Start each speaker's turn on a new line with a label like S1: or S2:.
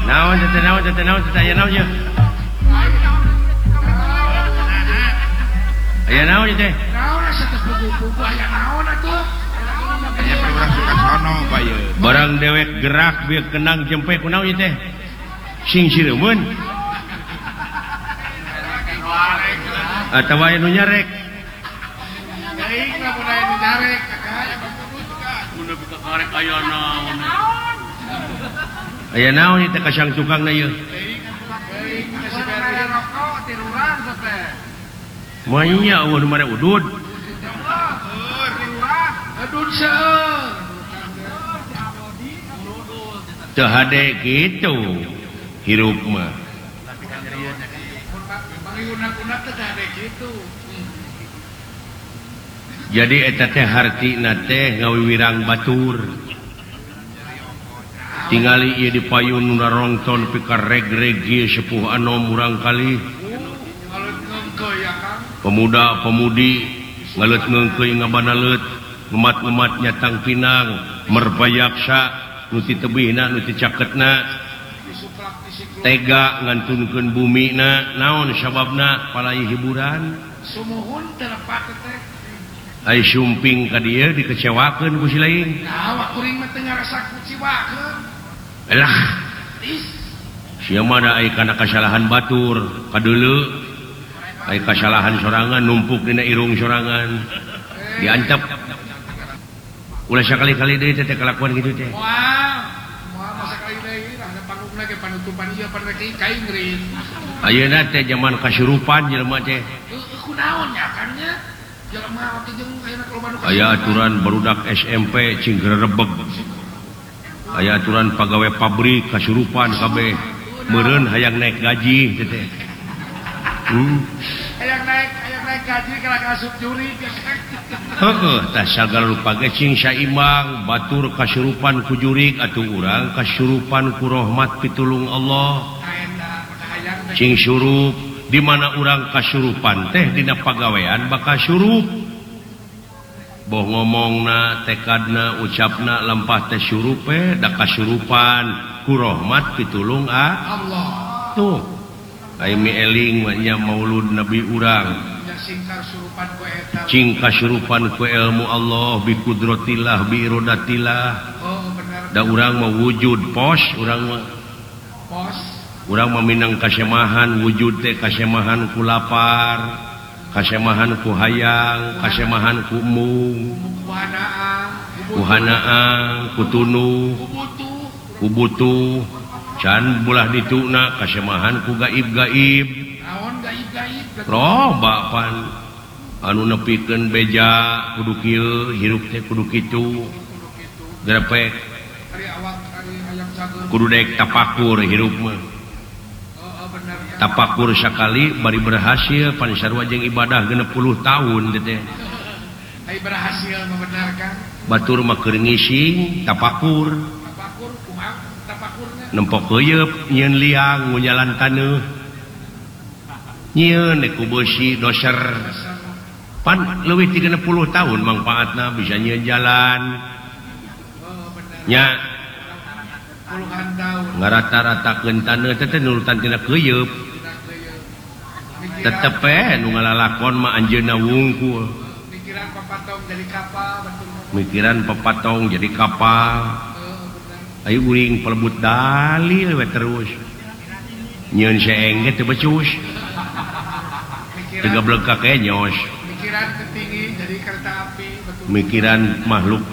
S1: naon aya naon ye aya naon teh barang dewek gerak bieu kenang jempe kunaon teh sing sireumeun atawa anu nyarek teuing lamun aya nu nyarek mun bisa karek aya naon aya naon teh kasang tukangna ieu moalnya eueuh nu mare udud udud seueur teu hade kitu hirup mah jadi eta teh hartina teh ngawiwirang batur tingali ieu dipayun narongton pikareg-reg sepuh anom urang kali pemuda-pemudi ngaleut ngeungkeuy ngabanalet ngemat-ngemat nyatang pinang merbayaksa nu ti tebihna nu ti caketna tega ngantunkeun bumina naon sababna palai hiburan sumuhun telepat teh ai sumping ka dieu dikecewakeun ku si lain nah kuring mah teu ngarasa kuciwakeun elah sia mah da ai kana kasalahan batur kadeuleu ai kasalahan sorangan numpuk dina irung sorangan diancep ulah sakali-kali deui teh kelakuan kitu teh ayeuna teh zaman kasurupan jelema teh kunaon nya kan nya jelema teh jeung ayeuna loba nu aya aturan barudak SMP cing gerebeg aya aturan pagawe pabrik kasurupan kabeh meureun hayang naik gaji teh hayang naik gaji kana kasup juri heueuh tah sagala rupa ge cing saimbang batur kasurupan ku jurig atuh urang kasurupan ku rahmat pitulung Allah cing surup di mana urang kasurupan teh dina pagawean bakal surup boh ngomongna tekadna ucapna lampah teh surup da kasurupan ku rahmat pitulung Allah tuh ai mi eling nya maulud nabi urang cing kasurupan ku ilmu Allah bi kudratillah bi iradatillah da urang mah wujud pos urang mah urang mah minang kasemahan wujud teh kasemahan ku lapar kasemahan ku hayang kasemahan ku mung ku hanaang ku tunu ku butuh can bulah dituna kasemahan ku gaib-gaib loba pan anu nepikeun beja kudu kieu hirup teh kudu kitu grepek kudu daek tapakur hirup mah tapakur sakali bari berhasil pan sarua jeung ibadah 60 tahun teh ai berhasil membenarkan batur mah keur ngising tapakur kumaha tapakurna nempok heuyeub nyieun liang ngunyalan taneuh nyieun ku beusi doser pan leuwih ti 60 tahun mangpaatna bisa nyieun jalan nya puluhan tahun ngarata-ratakeun taneuh teh nurutan tina heuyeub tetep nu ngalalakon mah anjeunna wungkul mikiran pepatong jadi kapal ayo uring pelebut dalil we terus nyieun seeng ge teu becus teu gablegak nyos mikiran ketinggi jadi kereta api mikiran makhluk